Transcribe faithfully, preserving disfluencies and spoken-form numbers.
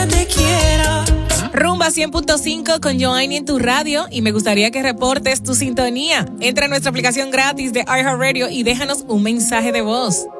te quiero. Rumba cien punto cinco con Joanny en tu radio y me gustaría que reportes tu sintonía. Entra a nuestra aplicación gratis de iHeartRadio y déjanos un mensaje de voz.